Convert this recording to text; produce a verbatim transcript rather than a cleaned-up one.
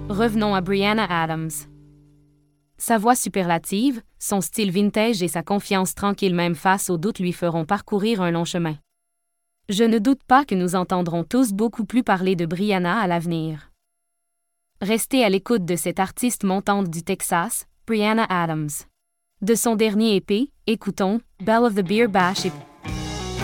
Revenons à Bryanna Adams. Sa voix superlative, son style vintage et sa confiance tranquille même face aux doutes lui feront parcourir un long chemin. Je ne doute pas que nous entendrons tous beaucoup plus parler de Bryanna à l'avenir. Restez à l'écoute de cette artiste montante du Texas, Bryanna Adams. De son dernier E P, écoutons Belle of the Beer Bash et